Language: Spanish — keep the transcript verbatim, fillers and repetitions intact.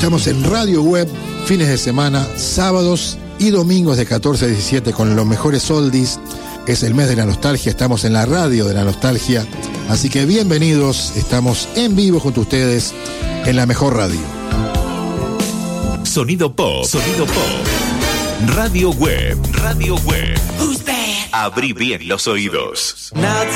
Estamos en Radio Web, fines de semana, sábados y domingos de catorce a diecisiete con los mejores oldies. Es el mes de la nostalgia, estamos en la radio de la nostalgia. Así que bienvenidos, estamos en vivo junto a ustedes en la mejor radio. Sonido pop, sonido pop. Radio Web, Radio Web. Abrí bien los oídos. Now